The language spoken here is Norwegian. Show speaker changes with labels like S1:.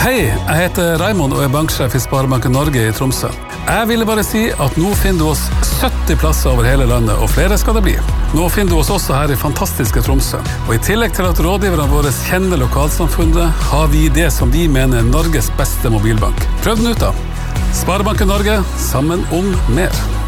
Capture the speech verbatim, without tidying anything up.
S1: Hei, jeg heter Raimond og er banksjef i Sparebanken Norge i Tromsø. Jeg ville bare si at nå finner du oss sytti plasser over hele landet, og flere skal det bli. Nå finner du oss også her i fantastiske Tromsø. Og i tillegg til at rådgiverne våre kjenner lokalsamfunnet, har vi det som vi mener er Norges beste mobilbank. Prøv den ut da. Sparebanken Norge, sammen om mer.